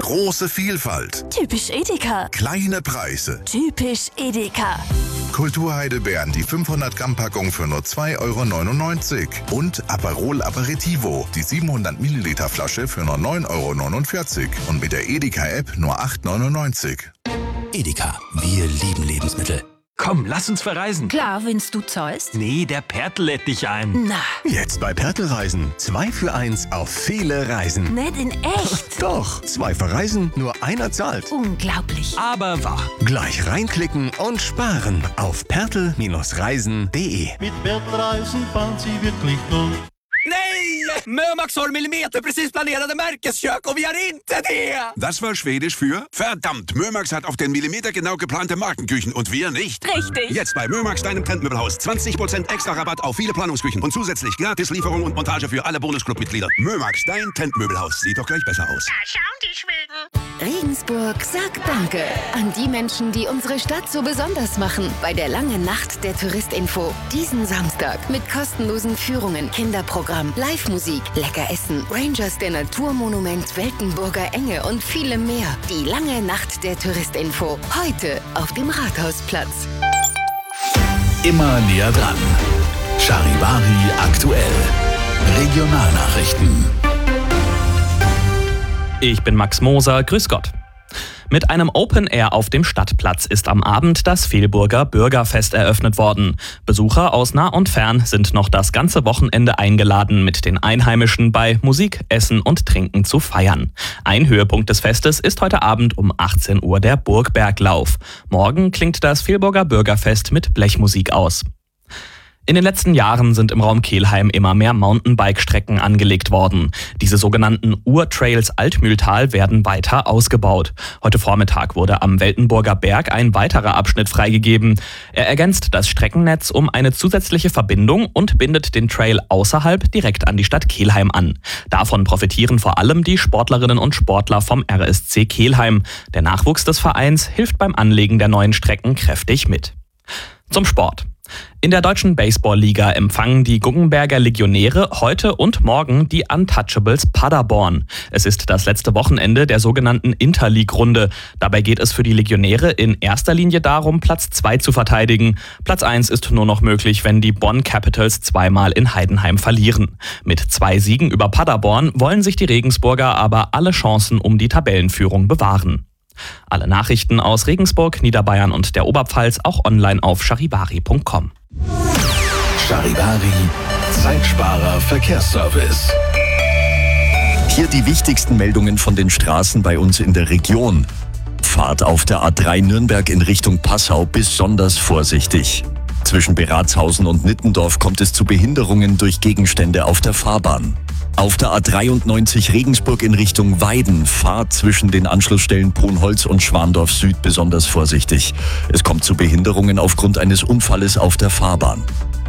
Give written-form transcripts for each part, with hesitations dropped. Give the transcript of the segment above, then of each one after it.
Große Vielfalt. Typisch Edeka. Kleine Preise. Typisch Edeka. Kulturheidelbeeren, die 500 Gramm Packung für nur 2,99 € und Aperol Aperitivo, die 700 Milliliter Flasche für nur 9,49 € und mit der Edeka-App nur 8,99 €. Edeka, wir lieben Lebensmittel. Komm, lass uns verreisen. Klar, wenn's du zahlst. Nee, der Pertl lädt dich ein. Na, Jetzt bei Pertl Reisen. 2 für 1 auf viele Reisen. nicht in echt. Doch, 2 verreisen, nur einer zahlt. Unglaublich. Aber wahr. Gleich reinklicken und sparen auf pertl-reisen.de. Mit Pertl Reisen fahren Sie wirklich durch. Nej! Mömax har millimeterprecis planerade märkeskök och vi har inte det! Das war Schwedisch für verdammt, Mömax hat auf den Millimeter genau geplante Markenküchen und wir nicht. Richtig. Jetzt bei Mömax, deinem Trendmöbelhaus. 20% extra Rabatt auf viele Planungsküchen und zusätzlich gratis Lieferung und Montage für alle Bonusclub-Mitglieder. Mömax, dein Trendmöbelhaus. Sieht doch gleich besser aus. Da schauen die Schweden. Regensburg sagt Danke an die Menschen, die unsere Stadt so besonders machen. Bei der langen Nacht der Touristinfo. Diesen Samstag mit kostenlosen Führungen, Kinderprogramm, Live-Musik, lecker Essen, Rangers der Naturmonument, Weltenburger Enge und vielem mehr. Die lange Nacht der Touristinfo. Heute auf dem Rathausplatz. Immer näher dran. Charivari aktuell. Regionalnachrichten. Ich bin Max Moser, grüß Gott. Mit einem Open Air auf dem Stadtplatz ist am Abend das Velburger Bürgerfest eröffnet worden. Besucher aus nah und fern sind noch das ganze Wochenende eingeladen, mit den Einheimischen bei Musik, Essen und Trinken zu feiern. Ein Höhepunkt des Festes ist heute Abend um 18 Uhr der Burgberglauf. Morgen klingt das Velburger Bürgerfest mit Blechmusik aus. In den letzten Jahren sind im Raum Kelheim immer mehr Mountainbike-Strecken angelegt worden. Diese sogenannten Urtrails Altmühltal werden weiter ausgebaut. Heute Vormittag wurde am Weltenburger Berg ein weiterer Abschnitt freigegeben. Er ergänzt das Streckennetz um eine zusätzliche Verbindung und bindet den Trail außerhalb direkt an die Stadt Kelheim an. Davon profitieren vor allem die Sportlerinnen und Sportler vom RSC Kelheim. Der Nachwuchs des Vereins hilft beim Anlegen der neuen Strecken kräftig mit. Zum Sport. In der deutschen Baseball-Liga empfangen die Guggenberger Legionäre heute und morgen die Untouchables Paderborn. Es ist das letzte Wochenende der sogenannten Interleague-Runde. Dabei geht es für die Legionäre in erster Linie darum, Platz 2 zu verteidigen. Platz 1 ist nur noch möglich, wenn die Bonn Capitals zweimal in Heidenheim verlieren. Mit 2 Siegen über Paderborn wollen sich die Regensburger aber alle Chancen um die Tabellenführung bewahren. Alle Nachrichten aus Regensburg, Niederbayern und der Oberpfalz auch online auf charivari.com. Charivari, Zeitsparer Verkehrsservice. Hier die wichtigsten Meldungen von den Straßen bei uns in der Region. Fahrt auf der A3 Nürnberg in Richtung Passau besonders vorsichtig. Zwischen Beratshausen und Nittendorf kommt es zu Behinderungen durch Gegenstände auf der Fahrbahn. Auf der A93 Regensburg in Richtung Weiden fahrt zwischen den Anschlussstellen Ponholz und Schwandorf Süd besonders vorsichtig. Es kommt zu Behinderungen aufgrund eines Unfalles auf der Fahrbahn.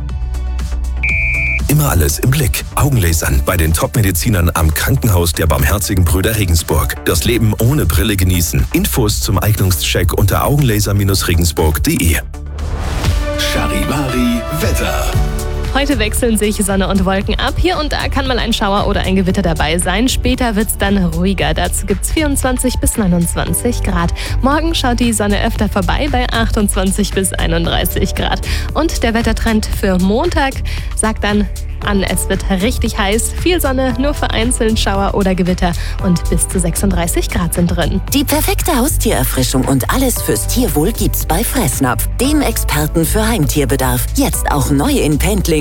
Immer alles im Blick. Augenlasern bei den Top-Medizinern am Krankenhaus der Barmherzigen Brüder Regensburg. Das Leben ohne Brille genießen. Infos zum Eignungscheck unter augenlaser-regensburg.de. Charivari Wetter. Heute wechseln sich Sonne und Wolken ab. Hier und da kann mal ein Schauer oder ein Gewitter dabei sein. Später wird's dann ruhiger. Dazu gibt's 24 bis 29 Grad. Morgen schaut die Sonne öfter vorbei bei 28 bis 31 Grad. Und der Wettertrend für Montag sagt dann an, es wird richtig heiß. Viel Sonne, nur vereinzelt Schauer oder Gewitter. Und bis zu 36 Grad sind drin. Die perfekte Haustiererfrischung und alles fürs Tierwohl gibt's bei Fressnapf, dem Experten für Heimtierbedarf. Jetzt auch neu in Pendling.